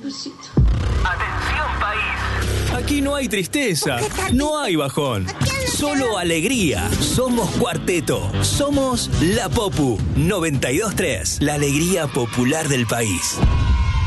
besito. Atención país. Aquí no hay tristeza, no hay bajón, solo alegría. Somos Cuarteto, somos La Popu 92.3, la alegría popular del país.